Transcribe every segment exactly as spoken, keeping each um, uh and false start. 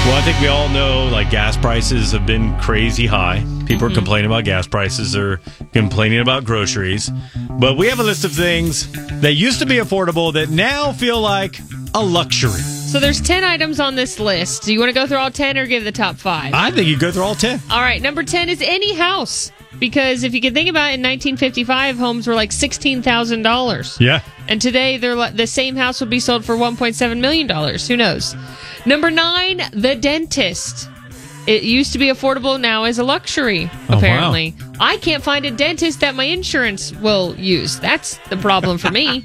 Well, I think we all know, like, gas prices have been crazy high. People mm-hmm. are complaining about gas prices. They're complaining about groceries. But we have a list of things that used to be affordable that now feel like a luxury. So there's ten items on this list. Do you want to go through all ten or give the top five? I think you go through all ten. All right, number ten is any house. Because if you can think about it, in nineteen fifty-five, homes were like sixteen thousand dollars. Yeah. And today, they're the same house would be sold for one point seven million dollars. Who knows? Number nine, the dentist. It used to be affordable, now is a luxury, apparently. Oh, wow. I can't find a dentist that my insurance will use. That's the problem for me.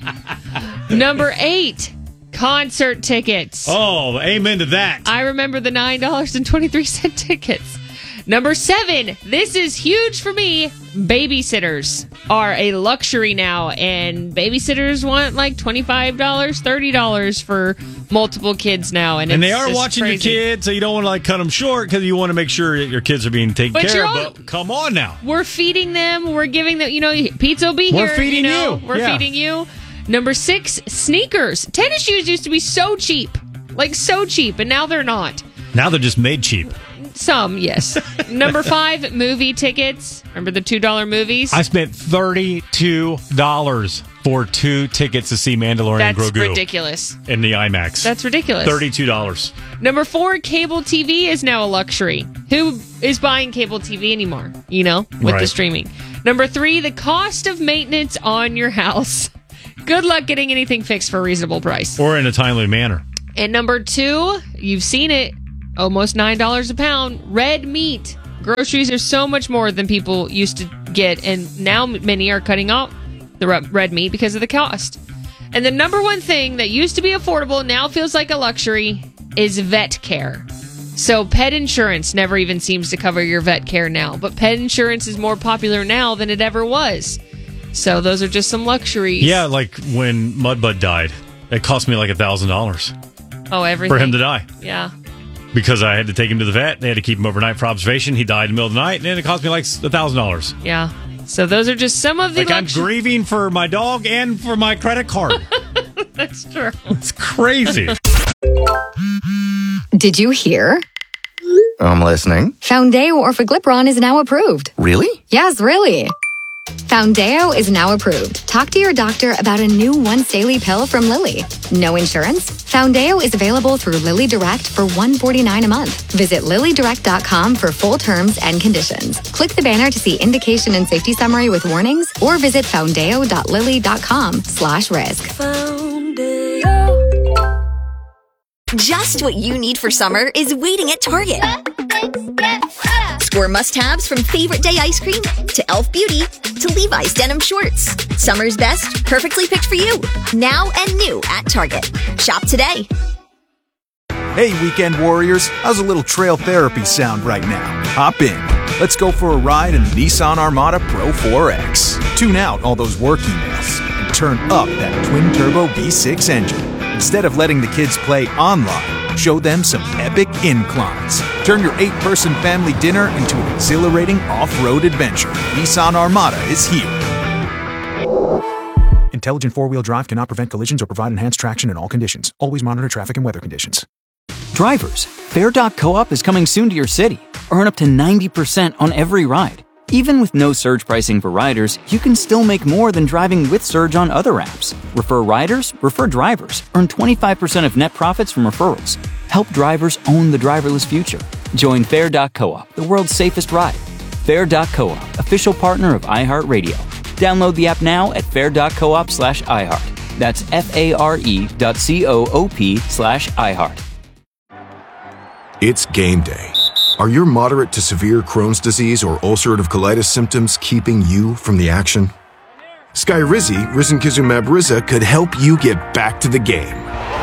Number eight, concert tickets. Oh, amen to that. I remember the nine dollars and twenty-three cents tickets. Number seven, this is huge for me. Babysitters are a luxury now, and babysitters want like twenty-five dollars, thirty dollars for multiple kids now. And, and it's they are just watching crazy. your kids, so you don't want to like cut them short because you want to make sure that your kids are being taken But care of. all, But come on now. We're feeding them. We're giving them, you know, pizza will be here. We're feeding you. Know, you. We're yeah. feeding you. Number six, sneakers. Tennis shoes used to be so cheap. Like so cheap, and now they're not. Now they're just made cheap. Some, yes. Number five, movie tickets. Remember the two dollar movies? I spent thirty-two dollars for two tickets to see Mandalorian That's Grogu. That's ridiculous. In the IMAX. That's ridiculous. thirty-two dollars. Number four, cable T V is now a luxury. Who is buying cable T V anymore, you know, with right. the streaming? Number three, the cost of maintenance on your house. Good luck getting anything fixed for a reasonable price. Or in a timely manner. And number two, you've seen it. Almost nine dollars a pound. Red meat. Groceries are so much more than people used to get, and now many are cutting out the red meat because of the cost. And the number one thing that used to be affordable now feels like a luxury is vet care. So pet insurance never even seems to cover your vet care now, but pet insurance is more popular now than it ever was. So those are just some luxuries. Yeah, like when Mudbud died, it cost me like a thousand dollars. Oh, everything. For him to die. Yeah. Because I had to take him to the vet. They had to keep him overnight for observation. He died in the middle of the night, and then it cost me like a thousand dollars. Yeah. So those are just some of the Like luxuries. I'm grieving for my dog and for my credit card. That's true. It's crazy. Did you hear? I'm listening. Foundeo Orforglipron is now approved. Really? Yes, really. Foundeo is now approved. Talk to your doctor about a new once-daily pill from Lilly. No insurance? Foundeo is available through Lilly Direct for one hundred forty-nine dollars a month. Visit lilly direct dot com for full terms and conditions. Click the banner to see indication and safety summary with warnings, or visit foundeo dot lilly dot com slash risk. Foundeo. Just what you need for summer is waiting at Target. Score must-haves from favorite day ice cream to Elf Beauty to Levi's denim shorts. Summer's best, perfectly picked for you. Now and new at Target. Shop today. Hey, weekend warriors. How's a little trail therapy sound right now? Hop in. Let's go for a ride in the Nissan Armada Pro four X. Tune out all those work emails and turn up that twin-turbo V six engine. Instead of letting the kids play online, show them some epic inclines. Turn your eight-person family dinner into an exhilarating off-road adventure. Nissan Armada is here. Intelligent four-wheel drive cannot prevent collisions or provide enhanced traction in all conditions. Always monitor traffic and weather conditions. Drivers, Fair dot co-op is coming soon to your city. Earn up to ninety percent on every ride. Even with no surge pricing for riders, you can still make more than driving with Surge on other apps. Refer riders, refer drivers. Earn twenty-five percent of net profits from referrals. Help drivers own the driverless future. Join Fair dot co-op, the world's safest ride. Fair dot co-op, official partner of iHeartRadio. Download the app now at fair dot coop slash iHeart. That's F-A-R-E dot C-O-O-P slash iHeart. It's game day. Are your moderate to severe Crohn's disease or ulcerative colitis symptoms keeping you from the action? Skyrizi, risankizumab Riza, could help you get back to the game.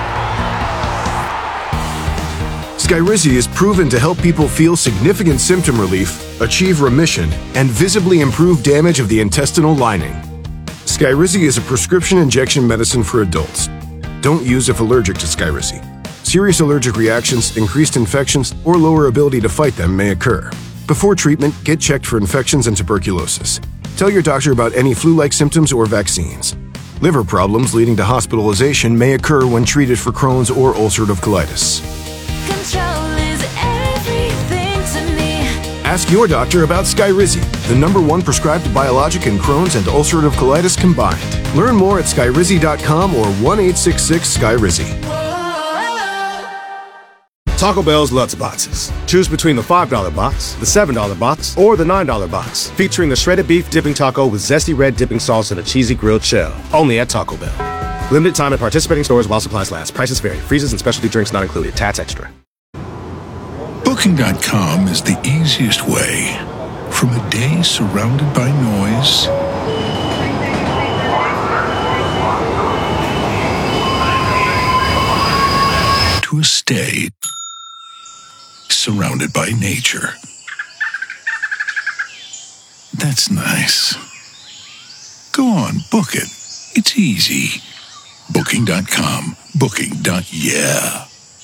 Skyrizi is proven to help people feel significant symptom relief, achieve remission, and visibly improve damage of the intestinal lining. Skyrizi is a prescription injection medicine for adults. Don't use if allergic to Skyrizi. Serious allergic reactions, increased infections, or lower ability to fight them may occur. Before treatment, get checked for infections and tuberculosis. Tell your doctor about any flu-like symptoms or vaccines. Liver problems leading to hospitalization may occur when treated for Crohn's or ulcerative colitis. Control is Ask your doctor about Skyrizi, the number one prescribed biologic in Crohn's and ulcerative colitis combined. Learn more at skyrizi dot com or one eight six six Skyrizi. Taco Bell's Lutz Boxes. Choose between the five dollar box, the seven dollar box, or the nine dollar box, featuring the shredded beef dipping taco with zesty red dipping sauce and a cheesy grilled shell. Only at Taco Bell. Limited time at participating stores while supplies last. Prices vary. Freezes and specialty drinks not included. Tats extra. Booking dot com is the easiest way. From a day surrounded by noise to a stay surrounded by nature. That's nice. Go on, book it. It's easy. Booking dot com. Booking. Yeah.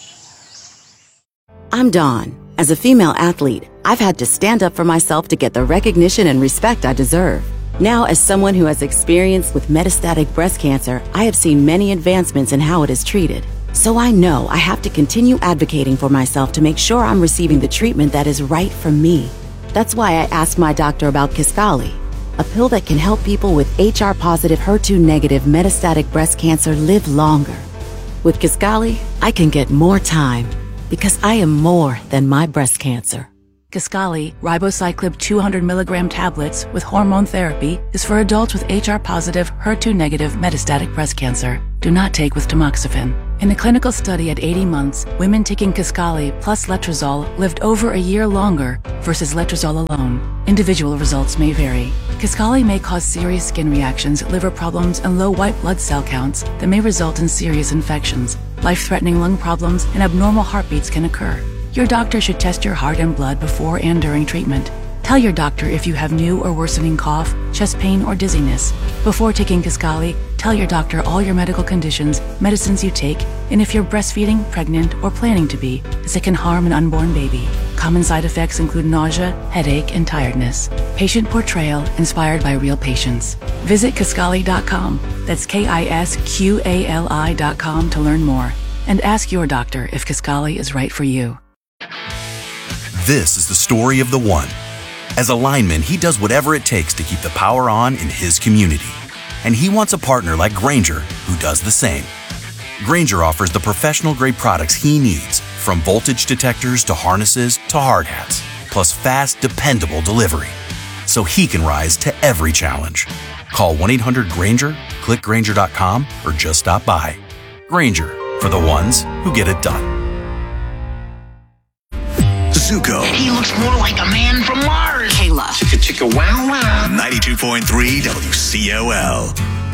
I'm Dawn. As a female athlete, I've had to stand up for myself to get the recognition and respect I deserve. Now, as someone who has experience with metastatic breast cancer, I have seen many advancements in how it is treated. So I know I have to continue advocating for myself to make sure I'm receiving the treatment that is right for me. That's why I asked my doctor about Kisqali, a pill that can help people with H R-positive, H E R two negative metastatic breast cancer live longer. With Kisqali, I can get more time because I am more than my breast cancer. Kisqali, ribociclib two hundred milligram tablets with hormone therapy, is for adults with H R-positive, H E R two negative metastatic breast cancer. Do not take with tamoxifen. In a clinical study at eighty months, women taking Kisqali plus letrozole lived over a year longer versus letrozole alone. Individual results may vary. Kisqali may cause serious skin reactions, liver problems, and low white blood cell counts that may result in serious infections. Life-threatening lung problems and abnormal heartbeats can occur. Your doctor should test your heart and blood before and during treatment. Tell your doctor if you have new or worsening cough, chest pain, or dizziness. Before taking Kisqali, tell your doctor all your medical conditions, medicines you take, and if you're breastfeeding, pregnant, or planning to be, as it can harm an unborn baby. Common side effects include nausea, headache, and tiredness. Patient portrayal inspired by real patients. Visit Kisqali dot com. That's K I S Q A L I dot com to learn more. And ask your doctor if Kisqali is right for you. This is the story of the one. As a lineman, he does whatever it takes to keep the power on in his community. And he wants a partner like Grainger who does the same. Grainger offers the professional-grade products he needs, from voltage detectors to harnesses to hard hats, plus fast, dependable delivery, so he can rise to every challenge. Call one eight hundred Grainger, click Grainger dot com, or just stop by. Grainger, for the ones who get it done. Zuko. He looks more like a man from Mars. Kayla. Chicka chicka wow wow. ninety-two point three W C O L.